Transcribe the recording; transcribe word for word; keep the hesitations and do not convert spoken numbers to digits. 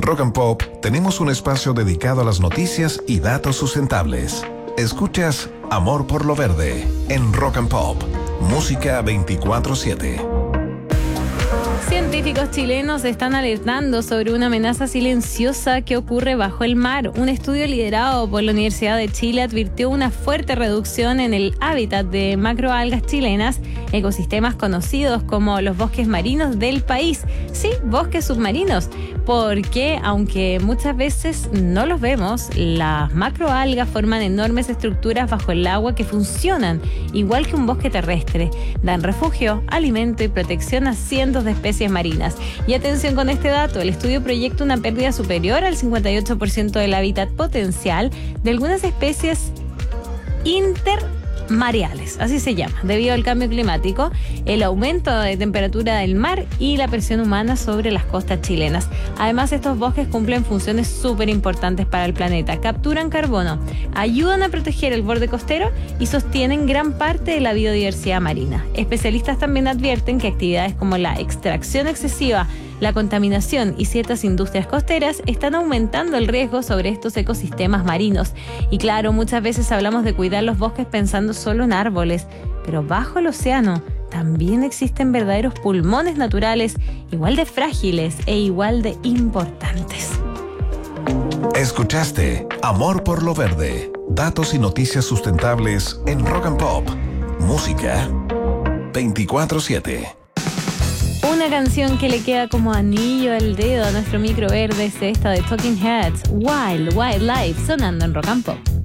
Rock and Pop tenemos un espacio dedicado a las noticias y datos sustentables. Escuchas Amor por lo Verde en Rock and Pop, música veinticuatro siete. Científicos chilenos están alertando sobre una amenaza silenciosa que ocurre bajo el mar. Un estudio liderado por la Universidad de Chile advirtió una fuerte reducción en el hábitat de macroalgas chilenas, ecosistemas conocidos como los bosques marinos del país. Sí, bosques submarinos, porque aunque muchas veces no los vemos, las macroalgas forman enormes estructuras bajo el agua que funcionan igual que un bosque terrestre. Dan refugio, alimento y protección a cientos de especies marinas. Y atención con este dato, el estudio proyecta una pérdida superior al cincuenta y ocho por ciento del hábitat potencial de algunas especies intermareales, así se llama, debido al cambio climático, el aumento de temperatura del mar y la presión humana sobre las costas chilenas. Además, estos bosques cumplen funciones súper importantes para el planeta. Capturan carbono, ayudan a proteger el borde costero y sostienen gran parte de la biodiversidad marina. Especialistas también advierten que actividades como la extracción excesiva, la contaminación y ciertas industrias costeras están aumentando el riesgo sobre estos ecosistemas marinos. Y claro, muchas veces hablamos de cuidar los bosques pensando solo en árboles, pero bajo el océano también existen verdaderos pulmones naturales, igual de frágiles e igual de importantes. Escuchaste Amor por lo Verde, datos y noticias sustentables en Rock and Pop, música veinticuatro siete. Una canción que le queda como anillo al dedo a nuestro micro verde es esta de Talking Heads, Wild Wildlife, sonando en Rock and Pop.